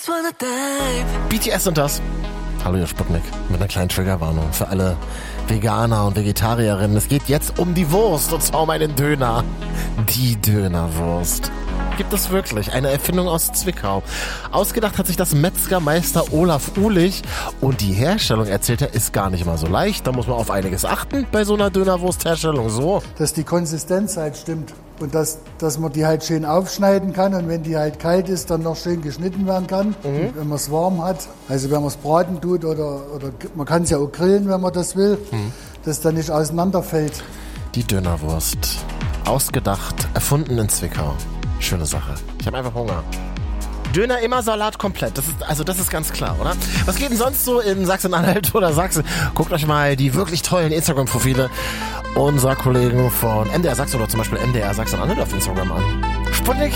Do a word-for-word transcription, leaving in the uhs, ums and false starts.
B T S und das. Hallo, ihr Sputnik. Mit einer kleinen Triggerwarnung für alle Veganer und Vegetarierinnen. Es geht jetzt um die Wurst, und zwar um einen Döner. Die Dönerwurst. Gibt es wirklich. Eine Erfindung aus Zwickau. Ausgedacht hat sich das Metzgermeister Olaf Uhlich. Und die Herstellung, erzählt er, ist gar nicht mal so leicht. Da muss man auf einiges achten bei so einer Dönerwurstherstellung. So. Dass die Konsistenz halt stimmt. Und dass, dass man die halt schön aufschneiden kann. Und wenn die halt kalt ist, dann noch schön geschnitten werden kann. Mhm. Wenn man es warm hat. Also wenn man es braten tut oder, oder man kann es ja auch grillen, wenn man das will. Mhm. Dass dann nicht auseinanderfällt. Die Dönerwurst. Ausgedacht, erfunden in Zwickau. Schöne Sache. Ich habe einfach Hunger. Döner immer Salat komplett. Das ist, also das ist ganz klar, oder? Was geht denn sonst so in Sachsen-Anhalt oder Sachsen? Guckt euch mal die wirklich tollen Instagram-Profile unserer Kollegen von M D R Sachsen oder zum Beispiel M D R Sachsen-Anhalt auf Instagram an. Sputnik